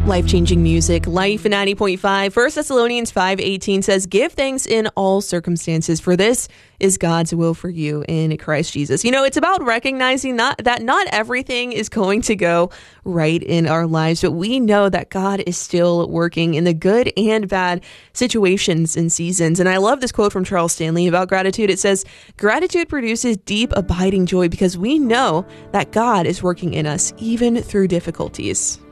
Life-changing music. Life in 90.5. 1 Thessalonians 5:18 says, "Give thanks in all circumstances, for this is God's will for you in Christ Jesus." You know, it's about recognizing that not everything is going to go right in our lives, but we know that God is still working in the good and bad situations and seasons. And I love this quote from Charles Stanley about gratitude. It says, "Gratitude produces deep, abiding joy because we know that God is working in us even through difficulties."